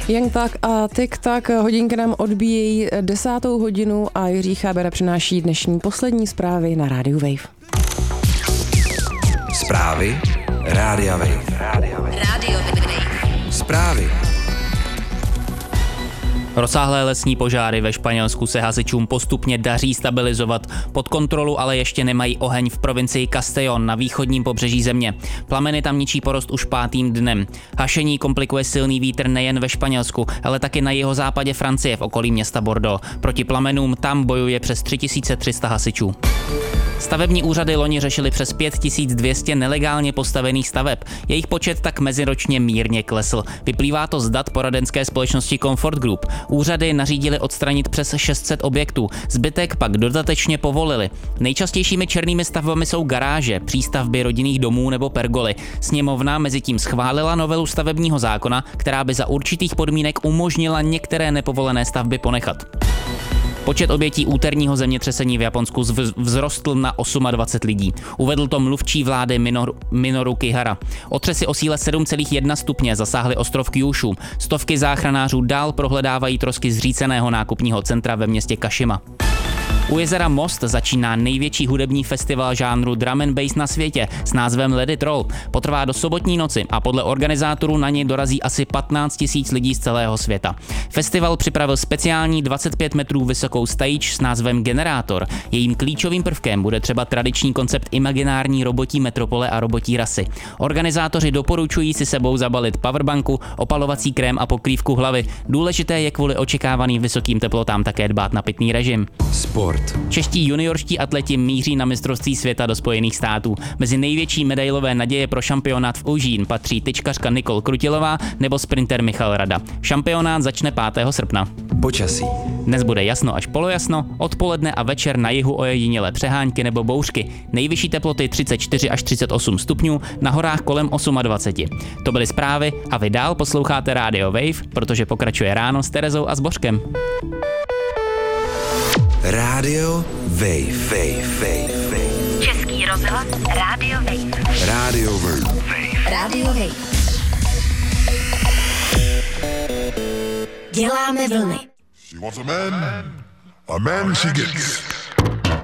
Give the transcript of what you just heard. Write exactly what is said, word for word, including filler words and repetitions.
Jen tak a tik tak hodinky nám odbíjejí desátou hodinu a Jiří Chábera přináší dnešní poslední zprávy na rádiu Wave. Zprávy Rádia Wave. Rádio Wave. Zprávy. Rozsáhlé lesní požáry ve Španělsku se hasičům postupně daří stabilizovat. Pod kontrolu ale ještě nemají oheň v provincii Castellón na východním pobřeží země. Plameny tam ničí porost už pátým dnem. Hašení komplikuje silný vítr nejen ve Španělsku, ale taky na jihozápadě Francie v okolí města Bordeaux. Proti plamenům tam bojuje přes tři tisíce tři sta hasičů. Stavební úřady loni řešily přes pět tisíc dvě stě nelegálně postavených staveb. Jejich počet tak meziročně mírně klesl. Vyplývá to z dat poradenské společnosti Comfort Group. Úřady nařídily odstranit přes šest set objektů, zbytek pak dodatečně povolili. Nejčastějšími černými stavbami jsou garáže, přístavby rodinných domů nebo pergoly. Sněmovna mezitím schválila novelu stavebního zákona, která by za určitých podmínek umožnila některé nepovolené stavby ponechat. Počet obětí úterního zemětřesení v Japonsku vzrostl na dvacet osm lidí. Uvedl to mluvčí vlády Minoru, Minoru Kihara. Otřesy o síle sedm celá jedna stupně zasáhly ostrov Kyushu. Stovky záchranářů dál prohledávají trosky zříceného nákupního centra ve městě Kashima. U jezera Most začíná největší hudební festival žánru drum and bass na světě s názvem Let It Roll. Potrvá do sobotní noci a podle organizátorů na něj dorazí asi patnáct tisíc lidí z celého světa. Festival připravil speciální dvacet pět metrů vysokou stage s názvem Generátor. Jejím klíčovým prvkem bude třeba tradiční koncept imaginární robotí metropole a robotí rasy. Organizátoři doporučují si sebou zabalit powerbanku, opalovací krém a pokrývku hlavy. Důležité je kvůli očekávaným vysokým teplotám také dbát na pitný režim. Sport. Čeští juniorští atleti míří na mistrovství světa do Spojených států. Mezi největší medailové naděje pro šampionát v Užín patří tyčkařka Nikol Krutilová nebo sprinter Michal Rada. Šampionát začne pátého srpna. Počasí. Dnes bude jasno až polojasno, odpoledne a večer na jihu ojedinělé přehánky nebo bouřky. Nejvyšší teploty třicet čtyři až třicet osm stupňů, na horách kolem dvacet osm. To byly zprávy a vy dál posloucháte Radio Wave, protože pokračuje ráno s Terezou a s Božkem. Radio Wave. Wave. Wave. Wave. Český rozhlas Radio Wave. Radio Wave. Radio Wave. Děláme vlny. She wants a man. A man she gets.